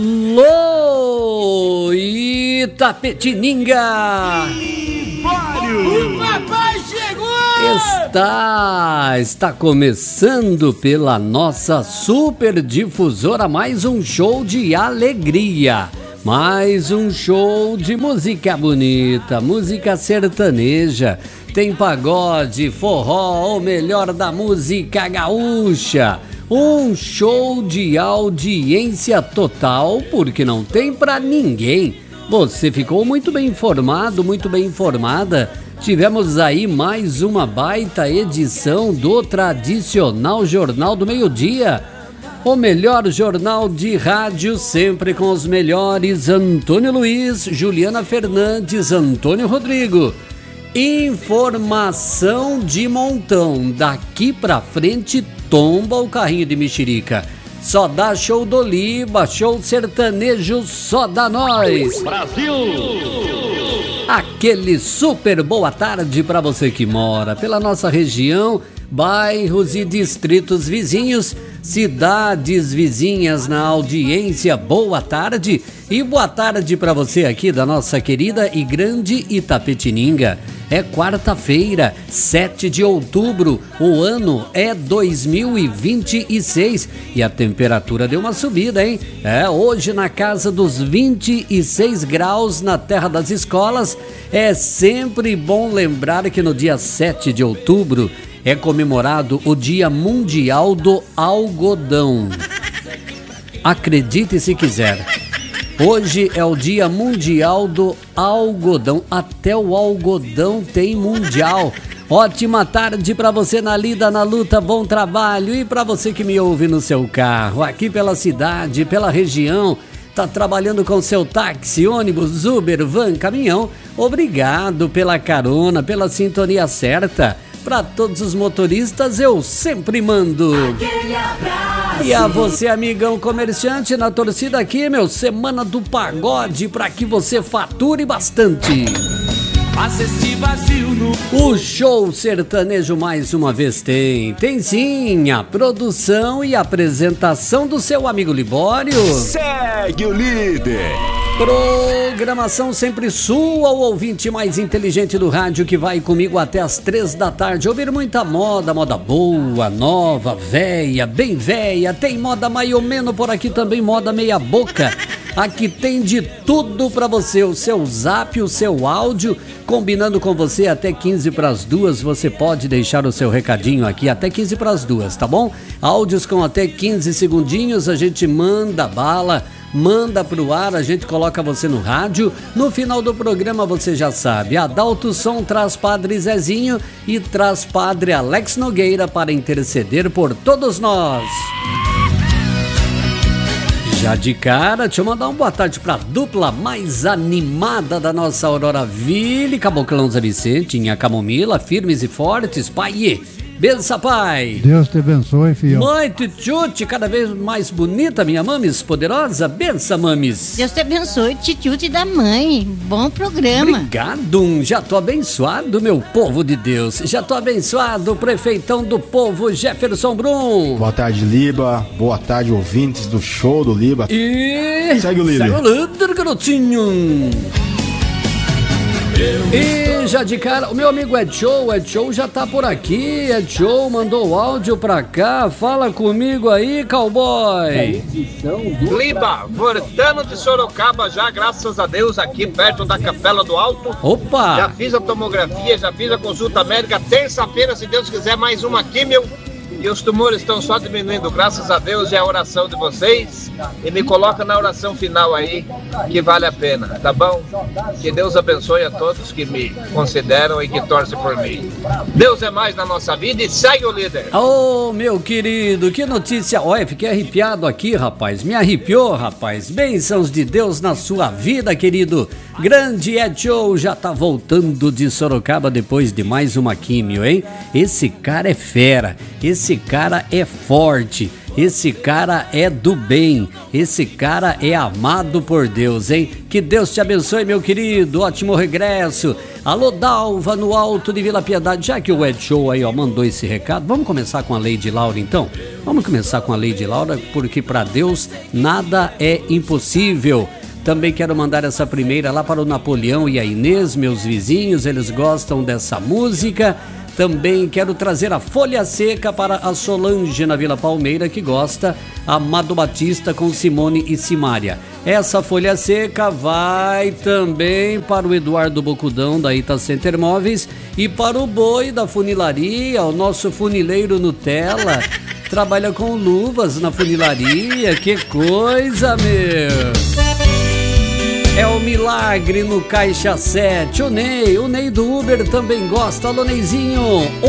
Alô, Itapetininga! O papai chegou! Está começando pela nossa super difusora mais um show de alegria, mais um show de música bonita, música sertaneja, tem pagode, forró, o melhor da música gaúcha. Um show de audiência total, porque não tem pra ninguém. Você ficou muito bem informado, muito bem informada. Tivemos aí mais uma baita edição do tradicional Jornal do Meio-Dia. O melhor jornal de rádio, sempre com os melhores: Antônio Luiz, Juliana Fernandes, Antônio Rodrigo. Informação de montão. Daqui pra frente tomba o carrinho de mexerica. Só dá show do Liba, show sertanejo, só dá nós. Brasil! Aquele super boa tarde para você que mora pela nossa região, bairros e distritos vizinhos, cidades vizinhas na audiência, boa tarde. E boa tarde para você aqui da nossa querida e grande Itapetininga. É quarta-feira, 7 de outubro, o ano é 2026 e a temperatura deu uma subida, hein? Hoje na casa dos 26 graus na terra das escolas. É sempre bom lembrar que no dia 7 de outubro é comemorado o Dia Mundial do Algodão. Acredite se quiser. Hoje é o Dia Mundial do Algodão. Até o algodão tem mundial. Ótima tarde para você na lida, na luta, bom trabalho. E para você que me ouve no seu carro, aqui pela cidade, pela região, tá trabalhando com seu táxi, ônibus, Uber, van, caminhão, obrigado pela carona, pela sintonia certa. Para todos os motoristas eu sempre mando. E a você, amigão comerciante, na torcida aqui, meu, Semana do Pagode, para que você fature bastante. O show sertanejo mais uma vez tem sim a produção e apresentação do seu amigo Libório. Segue o líder. Programação sempre sua, o ouvinte mais inteligente do rádio que vai comigo até as 3 da tarde. Ouvir muita moda boa, nova, véia, bem véia. Tem moda mais ou menos por aqui também, moda meia boca. Aqui tem de tudo pra você, o seu zap, o seu áudio, combinando com você até 15 para as 2, você pode deixar o seu recadinho aqui até 15 para as 2, tá bom? Áudios com até 15 segundinhos, a gente manda bala, manda pro ar, a gente coloca você no rádio. No final do programa você já sabe, Adalto Som traz Padre Zezinho e traz Padre Alex Nogueira para interceder por todos nós. Já de cara, deixa eu mandar uma boa tarde pra dupla mais animada da nossa Aurora Ville, Caboclão Zé Vicente, Inha Camomila, firmes e fortes, pai. Bença, pai. Deus te abençoe, filho. Mãe Tchutchuti, cada vez mais bonita, minha mames poderosa. Bença, mames. Deus te abençoe, Tchutchuti da mãe. Bom programa. Obrigado, já tô abençoado, meu povo de Deus. Já tô abençoado, prefeitão do povo, Jefferson Brum. Boa tarde, Liba. Boa tarde, ouvintes do show do Liba. E... segue o líder. Segue o líder, garotinho. E já de cara, o meu amigo Ed Show já tá por aqui. Ed Show mandou o áudio pra cá. Fala comigo aí, cowboy. Liba, voltando de Sorocaba já, graças a Deus, aqui perto da Capela do Alto. Opa! Já fiz a tomografia, já fiz a consulta médica. Terça-feira, se Deus quiser, mais uma químio. E os tumores estão só diminuindo, graças a Deus, e a oração de vocês. E me coloca na oração final aí, que vale a pena, tá bom? Que Deus abençoe a todos que me consideram e que torcem por mim. Deus é mais na nossa vida e segue o líder. Ô, meu querido, que notícia. Olha, fiquei arrepiado aqui, rapaz. Me arrepiou, rapaz. Bênçãos de Deus na sua vida, querido. Grande Ed Show já tá voltando de Sorocaba depois de mais uma químio, hein? Esse cara é fera, esse cara é forte. Esse cara é do bem, esse cara é amado por Deus, hein? Que Deus te abençoe, meu querido, ótimo regresso. Alô, Dalva, no Alto de Vila Piedade, já que o Ed Show aí, ó, mandou esse recado, vamos começar com a Lady Laura, então? Vamos começar com a Lady Laura, porque para Deus nada é impossível. Também quero mandar essa primeira lá para o Napoleão e a Inês, meus vizinhos, eles gostam dessa música. Também quero trazer a Folha Seca para a Solange na Vila Palmeira, que gosta, Amado Batista com Simone e Simária. Essa Folha Seca vai também para o Eduardo Bocudão da Ita Center Móveis e para o Boi da Funilaria, o nosso funileiro Nutella. Trabalha com luvas na funilaria, que coisa, meu! É o Milagre no Caixa 7. O Ney do Uber também gosta. Alô, Neizinho.